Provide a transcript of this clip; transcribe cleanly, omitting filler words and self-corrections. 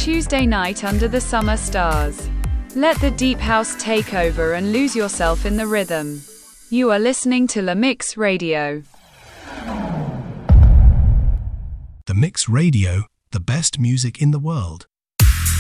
Tuesday night under the summer stars. Let the deep house take over and lose yourself in the rhythm. You are listening to La Mix Radio. The Mix Radio, the best music in the world.